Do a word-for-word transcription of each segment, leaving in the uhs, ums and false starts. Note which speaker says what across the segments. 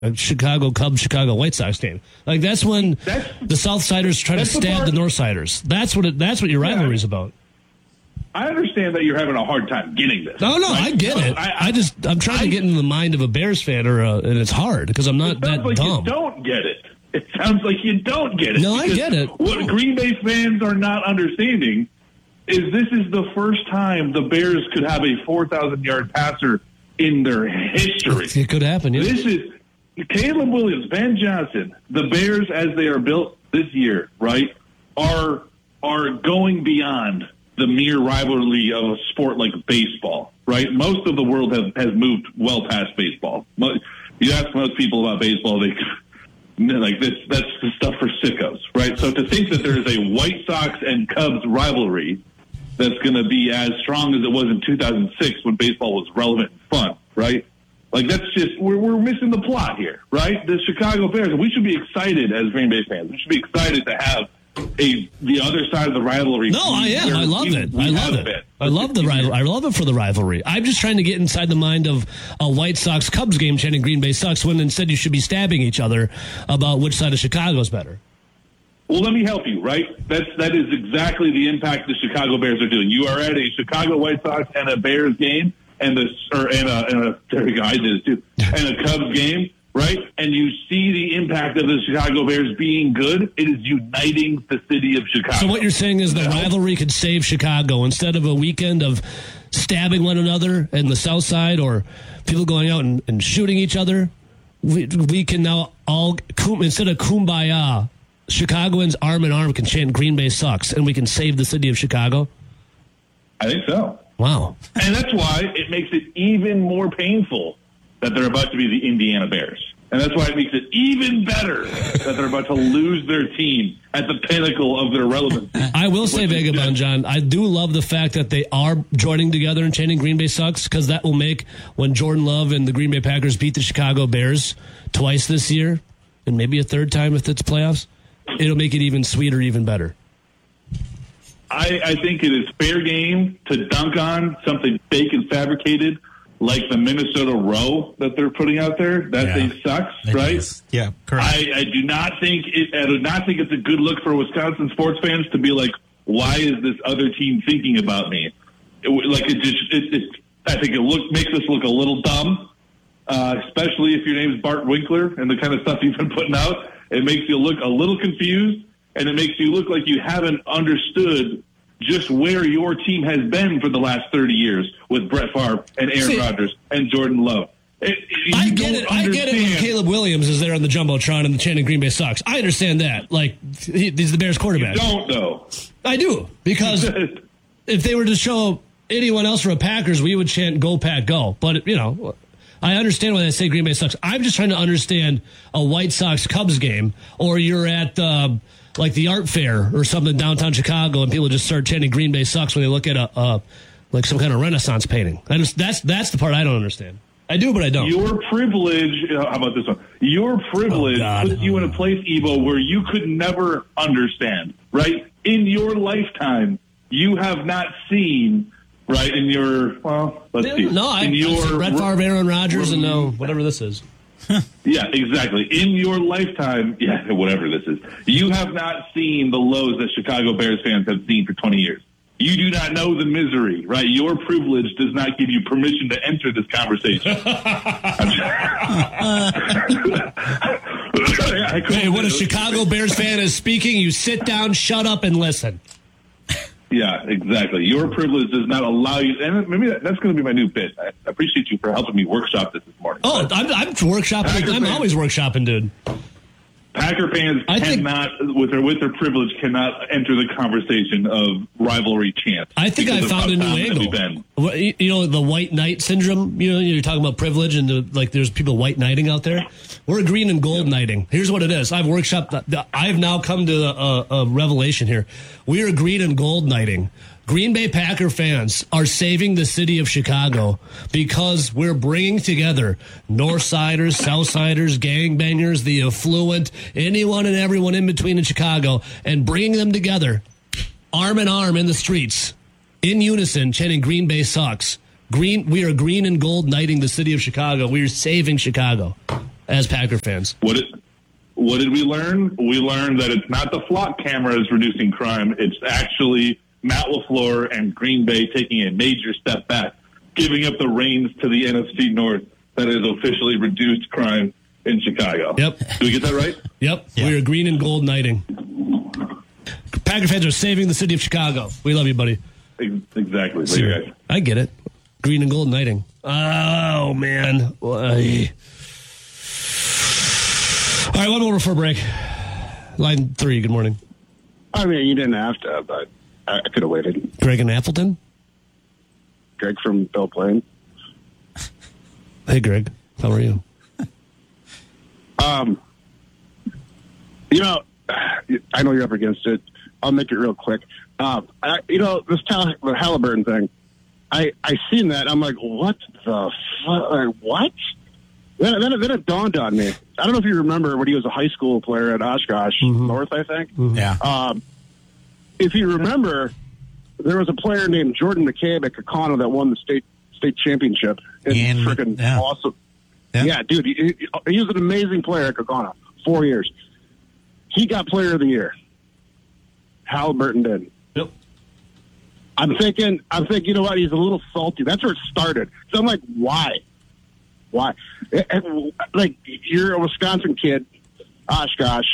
Speaker 1: a Chicago Cubs, Chicago White Sox game. Like that's when that's, the Southsiders try to stab the, the Northsiders. That's what it, that's what your rivalry is yeah, about.
Speaker 2: I understand that you're having a hard time getting this.
Speaker 1: No, no, right? I get it. I, I, I just I'm trying I, to get into the mind of a Bears fan, or a, and it's hard because I'm not that
Speaker 2: like
Speaker 1: dumb.
Speaker 2: You don't get it. It sounds like you don't get it.
Speaker 1: No, I get it.
Speaker 2: What Green Bay fans are not understanding is this is the first time the Bears could have a four thousand yard passer in their history.
Speaker 1: It could happen, yeah.
Speaker 2: This is Caleb Williams, Ben Johnson, the Bears as they are built this year, right, are are going beyond the mere rivalry of a sport like baseball, right? Most of the world has, has moved well past baseball. You ask most people about baseball, they like this, that's the stuff for sickos, right? So to think that there is a White Sox and Cubs rivalry that's going to be as strong as it was in two thousand six when baseball was relevant and fun, right? Like that's just, we're, we're missing the plot here, right? The Chicago Bears, we should be excited as Green Bay fans. We should be excited to have a the other side of the rivalry.
Speaker 1: No, I am. I love it. I love it. Been. I love the rivalry. I love it for the rivalry. I'm just trying to get inside the mind of a White Sox Cubs game chanting Green Bay sucks when instead you should be stabbing each other about which side of Chicago is better.
Speaker 2: Well, let me help you, right? That's, that is exactly the impact the Chicago Bears are doing. You are at a Chicago White Sox and a Bears game, and the or and a, and a there we go, I did it too, and a Cubs game, right? And you see the impact of the Chicago Bears being good. It is uniting the city of Chicago.
Speaker 1: So what you're saying is the rivalry could save Chicago instead of a weekend of stabbing one another in the South Side or people going out and, and shooting each other. We, we can now all, instead of kumbaya, Chicagoans arm in arm can chant Green Bay sucks, and we can save the city of Chicago?
Speaker 2: I think so.
Speaker 1: Wow.
Speaker 2: And that's why it makes it even more painful that they're about to be the Indiana Bears. And that's why it makes it even better that they're about to lose their team at the pinnacle of their relevance.
Speaker 1: I will say, Vagabond John, I do love the fact that they are joining together and chanting Green Bay sucks, because that will make when Jordan Love and the Green Bay Packers beat the Chicago Bears twice this year, and maybe a third time if it's playoffs, it'll make it even sweeter, even better.
Speaker 2: I, I think it is fair game to dunk on something fake and fabricated like the Minnesota row that they're putting out there. That
Speaker 3: yeah,
Speaker 2: thing sucks, right?
Speaker 3: Is. Yeah, correct.
Speaker 2: I, I do not think it, I do not think it's a good look for Wisconsin sports fans to be like, why is this other team thinking about me? It, like it just, it, it, I think it look makes us look a little dumb, uh, especially if your name's Bart Winkler and the kind of stuff you've been putting out. It makes you look a little confused, and it makes you look like you haven't understood just where your team has been for the last thirty years with Brett Favre and Aaron See, Rodgers and Jordan Love. It,
Speaker 1: I get it. I get it when Caleb Williams is there on the Jumbotron and the chanting Green Bay sucks. I understand that. Like, he, he's the Bears quarterback.
Speaker 2: You don't, though.
Speaker 1: I do. Because if they were to show anyone else for a Packers, we would chant Go Pack Go. But, you know, I understand why they say Green Bay sucks. I'm just trying to understand a White Sox Cubs game, or you're at uh, like the art fair or something downtown Chicago, and people just start chanting Green Bay sucks when they look at a uh, like some kind of Renaissance painting. I just, that's that's the part I don't understand. I do, but I don't.
Speaker 2: Your privilege, how about this one? Your privilege oh, puts you in a place, Evo, where you could never understand, right? In your lifetime, you have not seen, right, in your, well, let's
Speaker 1: yeah,
Speaker 2: see.
Speaker 1: No, I,
Speaker 2: in your,
Speaker 1: I've seen Brett Favre, Aaron Rodgers, and no, whatever this is.
Speaker 2: Yeah, exactly. In your lifetime, yeah, whatever this is, you have not seen the lows that Chicago Bears fans have seen for twenty years. You do not know the misery, right? Your privilege does not give you permission to enter this conversation.
Speaker 1: Hey, when a Chicago Bears fan is speaking, you sit down, shut up, and listen.
Speaker 2: Yeah, exactly. Your privilege does not allow you, and maybe that, that's going to be my new bit. I appreciate you for helping me workshop this this morning.
Speaker 1: Oh, I'm, I'm workshopping. Packer I'm fans, always workshopping, dude.
Speaker 2: Packer fans I cannot, think, with their with their privilege, cannot enter the conversation of rivalry chants.
Speaker 1: I think I found a new angle. You know, the white knight syndrome. You know, you're talking about privilege, and the, like, there's people white knighting out there. We're green and gold knighting. Here's what it is. I've workshopped. I've now come to a, a revelation here. We are green and gold knighting. Green Bay Packer fans are saving the city of Chicago because we're bringing together Northsiders, Southsiders, gangbangers, the affluent, anyone and everyone in between in Chicago, and bringing them together arm in arm in the streets in unison, chanting Green Bay sucks. Green, we are green and gold knighting the city of Chicago. We are saving Chicago. as Packer fans.
Speaker 2: What it, what did we learn? We learned that it's not the flock cameras reducing crime. It's actually Matt LaFleur and Green Bay taking a major step back, giving up the reins to the N F C North that has officially reduced crime in Chicago.
Speaker 1: Yep.
Speaker 2: Did we get that right?
Speaker 1: Yep.
Speaker 3: Yeah.
Speaker 1: We are green and gold knighting. Packer fans are saving the city of Chicago. We love you, buddy.
Speaker 2: Exactly. Later, guys.
Speaker 1: I get it. Green and gold knighting. Oh, man. Why? All right, one more before break. Line three, good morning.
Speaker 4: I mean, you didn't have to, but I, I could have waited.
Speaker 1: Greg in Appleton?
Speaker 4: Greg from Belle Plaine.
Speaker 1: Hey, Greg. How are you?
Speaker 4: Um, you know, I know you're up against it. I'll make it real quick. Um, I, you know, this Tal- the Halliburton thing, I, I seen that. I'm like, what the fuck? What? Then, then, then it dawned on me. I don't know if you remember when he was a high school player at Oshkosh
Speaker 1: Mm-hmm.
Speaker 4: North, I think.
Speaker 1: Mm-hmm.
Speaker 3: Yeah.
Speaker 4: Um, if you remember, there was a player named Jordan McCabe at Kakano that won the state state championship. It's
Speaker 3: In-
Speaker 4: freaking
Speaker 3: yeah.
Speaker 4: awesome.
Speaker 3: Yeah.
Speaker 4: Yeah, dude, he, he, he was an amazing player at Kakano. Four years. He got player of the year. Halliburton did.
Speaker 1: Yep.
Speaker 4: I'm thinking, I'm thinking, you know what? He's a little salty. That's where it started. So I'm like, why? Why? It- it- like, you're a Wisconsin kid, Oshkosh,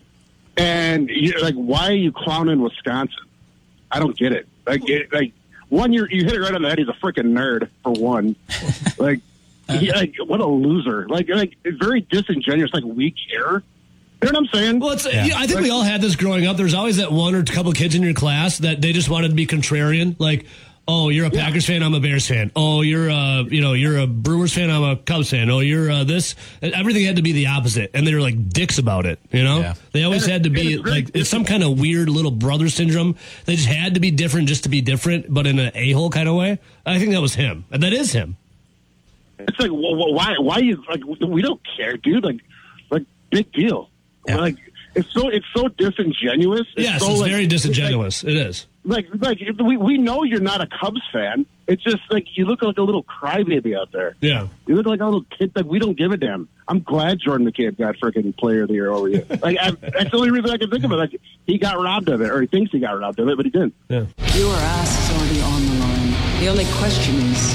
Speaker 4: and you're like, why are you clowning Wisconsin? I don't get it. Like, it, like one, you you hit it right on the head. He's a freaking nerd for one. like, he, like, what a loser. Like, like very disingenuous. Like, we care. You know what I'm saying?
Speaker 1: Well, it's,
Speaker 3: Yeah.
Speaker 1: yeah, I think we all had this growing up. There's always that one or a couple kids in your class that they just wanted to be contrarian. Like, oh, you're a Packers fan, I'm a Bears fan. Oh, you're a, you know, you're a Brewers fan, I'm a Cubs fan. Oh, you're uh, this. Everything had to be the opposite, and they were like dicks about it. You know,
Speaker 3: Yeah.
Speaker 1: they always
Speaker 4: And
Speaker 1: had to
Speaker 4: it-
Speaker 1: be
Speaker 4: and it's very
Speaker 1: like it's some kind of weird little brother syndrome. They just had to be different just to be different, but in an a-hole kind of way. I think that was him, and that is him.
Speaker 4: It's like, well, well, why? Why you like? We don't care, dude. Like, like big deal.
Speaker 3: Yeah.
Speaker 4: Like, it's so it's so disingenuous. It's
Speaker 1: Yes,
Speaker 4: so,
Speaker 1: it's
Speaker 4: like,
Speaker 1: very
Speaker 4: it's
Speaker 1: disingenuous. it is.
Speaker 4: Like, like, like we we know you're not a Cubs fan. It's just like you look like a little crybaby out there.
Speaker 1: Yeah.
Speaker 4: You look like a little kid. Like, we don't give a damn. I'm glad Jordan McCabe got freaking player of the year over you. Like, I, that's the only reason I can think of it. Like, he got robbed of it, or he thinks he got robbed of it, but he didn't.
Speaker 1: Yeah.
Speaker 5: Your ass is already on the line. The only question is,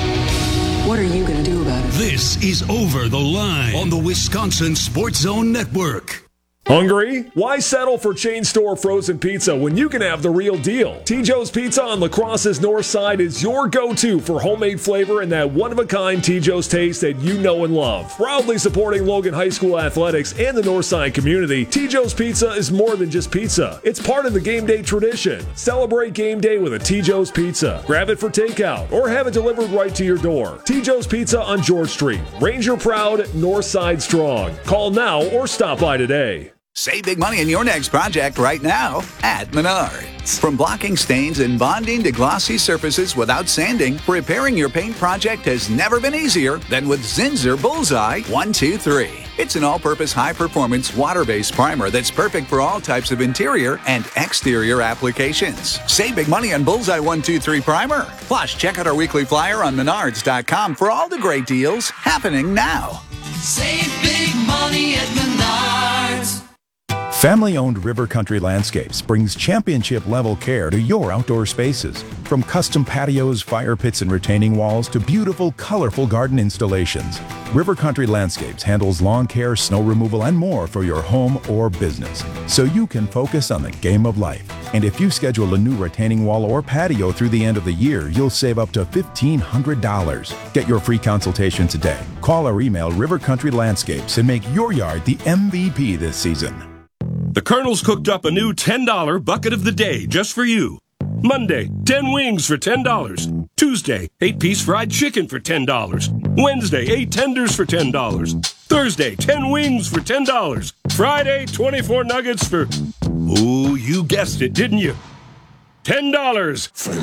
Speaker 5: what are you going to do about it?
Speaker 6: This is Over the Line on the Wisconsin Sports Zone Network.
Speaker 7: Hungry? Why settle for chain store frozen pizza when you can have the real deal? T. Joe's Pizza on La Crosse's north side is your go-to for homemade flavor and that one-of-a-kind T. Joe's taste that you know and love. Proudly supporting Logan High School athletics and the north side community, T. Joe's Pizza is more than just pizza. It's part of the game day tradition. Celebrate game day with a T. Joe's Pizza. Grab it for takeout or have it delivered right to your door. T. Joe's Pizza on George Street. Ranger proud, north side strong. Call now or stop by today.
Speaker 8: Save big money on your next project right now at Menards. From blocking stains and bonding to glossy surfaces without sanding, repairing your paint project has never been easier than with Zinsser Bullseye one two three. It's an all-purpose, high-performance, water-based primer that's perfect for all types of interior and exterior applications. Save big money on Bullseye one two three Primer. Plus, check out our weekly flyer on menards dot com for all the great deals happening now.
Speaker 9: Save big money at Menards.
Speaker 10: Family-owned River Country Landscapes brings championship-level care to your outdoor spaces. From custom patios, fire pits, and retaining walls to beautiful, colorful garden installations, River Country Landscapes handles lawn care, snow removal, and more for your home or business, so you can focus on the game of life. And if you schedule a new retaining wall or patio through the end of the year, you'll save up to fifteen hundred dollars. Get your free consultation today. Call or email River Country Landscapes and make your yard the M V P this season.
Speaker 11: The Colonel's cooked up a new ten dollar bucket of the day just for you. Monday, ten wings for ten dollars. Tuesday, eight piece fried chicken for ten dollars. Wednesday, eight tenders for ten dollars. Thursday, ten wings for ten dollars. Friday, twenty-four nuggets for... Ooh, you guessed it, didn't you? ten dollars.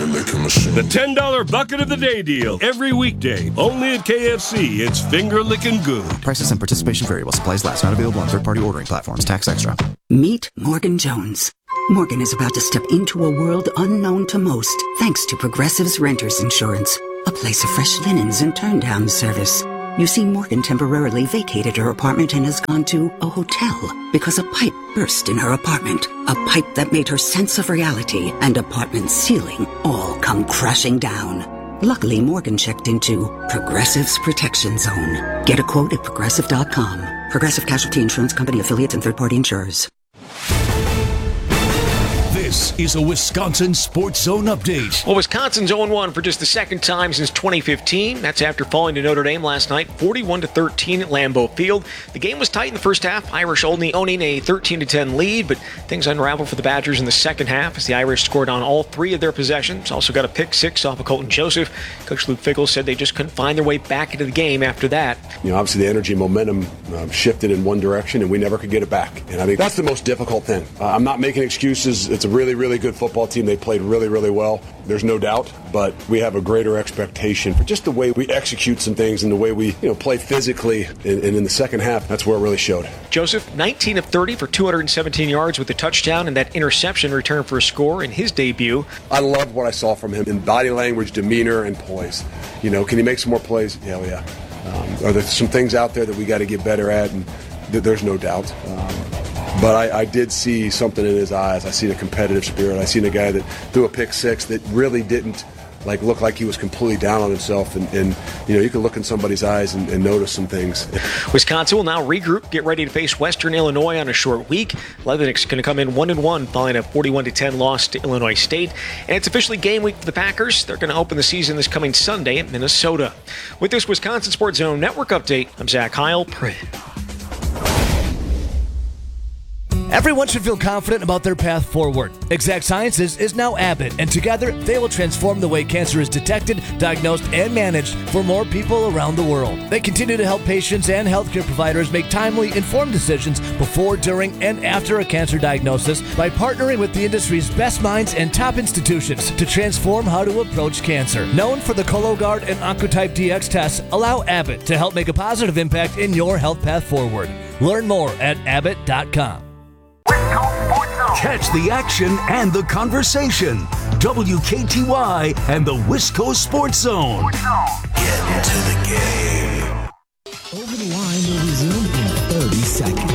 Speaker 11: The ten dollar bucket of the day deal. Every weekday. Only at K F C. It's finger licking good.
Speaker 12: Prices and participation variable. Supplies last. Not available on third-party ordering platforms. Tax extra.
Speaker 5: Meet Morgan Jones. Morgan is about to step into a world unknown to most, thanks to Progressive's Renters Insurance, a place of fresh linens and turn-down service.
Speaker 3: You see, Morgan temporarily vacated her apartment and has gone to a hotel because a pipe burst in her apartment. A pipe that made her sense of reality and apartment ceiling all come crashing down. Luckily, Morgan checked into Progressive's Protection Zone. Get a quote at progressive dot com. Progressive Casualty Insurance Company, affiliates, and third-party insurers.
Speaker 6: This is a Wisconsin Sports Zone update.
Speaker 13: Well, Wisconsin's oh and one for just the second time since twenty fifteen. That's after falling to Notre Dame last night, forty-one to thirteen at Lambeau Field. The game was tight in the first half, Irish only owning a thirteen to ten lead, but things unraveled for the Badgers in the second half as the Irish scored on all three of their possessions. Also got a pick six off of Colton Joseph. Coach Luke Fickell said they just couldn't find their way back into the game after that.
Speaker 14: You know, obviously the energy and momentum uh, shifted in one direction, and we never could get it back. And I think that's the most difficult thing. Uh, I'm not making excuses. It's a really, really good football team. They played really, really well. There's no doubt, but we have a greater expectation for just the way we execute some things and the way we, you know, play physically. And, and in the second half, that's where it really showed.
Speaker 13: Joseph, nineteen of thirty for two hundred seventeen yards with a touchdown and that interception return for a score in his debut.
Speaker 14: I love what I saw from him in body language, demeanor, and poise. You know, can he make some more plays? Yeah, well, yeah. Um, are there some things out there that we got to get better at? And th- there's no doubt. Um, But I, I did see something in his eyes. I seen a competitive spirit. I seen a guy that threw a pick six that really didn't like look like he was completely down on himself. And, and you know, you can look in somebody's eyes and, and notice some things.
Speaker 13: Wisconsin will now regroup, get ready to face Western Illinois on a short week. Leatherneck's going to come in one and one following a forty-one to ten loss to Illinois State. And it's officially game week for the Packers. They're going to open the season this coming Sunday at Minnesota. With this Wisconsin Sports Zone Network update, I'm Zach Heil. Print.
Speaker 15: Everyone should feel confident about their path forward. Exact Sciences is now Abbott, and together they will transform the way cancer is detected, diagnosed, and managed for more people around the world. They continue to help patients and healthcare providers make timely, informed decisions before, during, and after a cancer diagnosis by partnering with the industry's best minds and top institutions to transform how to approach cancer. Known for the Cologuard and Oncotype D X tests, allow Abbott to help make a positive impact in your health path forward. Learn more at abbott dot com.
Speaker 6: Catch the action and the conversation. W K T Y and the Wisco Sports Zone.
Speaker 16: Get into the game. Over the Line will resume in thirty seconds.